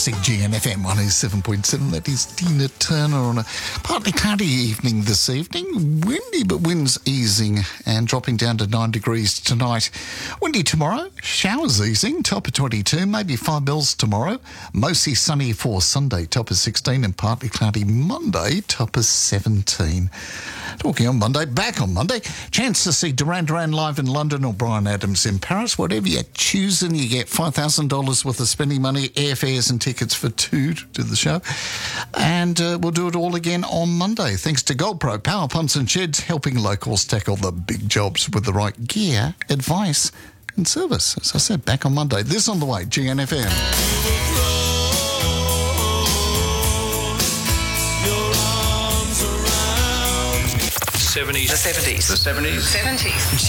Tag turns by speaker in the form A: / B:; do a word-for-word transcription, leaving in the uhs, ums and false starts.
A: G N F M one oh seven point seven. That is Tina Turner on a partly cloudy evening this evening. Windy, but winds easing and dropping down to nine degrees tonight. Windy tomorrow, showers easing, top of twenty-two, maybe five mils tomorrow. Mostly sunny for Sunday, top of sixteen, and partly cloudy Monday, top of seventeen. Talking on Monday, back on Monday, chance to see Duran Duran live in London or Bryan Adams in Paris. Whatever you're choosing, you get five thousand dollars worth of spending money, airfares and tickets for two to the show. And uh, we'll do it all again on Monday. Thanks to GoldPro, Power Pumps and Sheds, helping locals tackle the big jobs with the right gear, advice and service. As I said, back on Monday. This on the way, G N F M.
B: seventies.
C: The seventies.
B: The seventies.
C: seventies.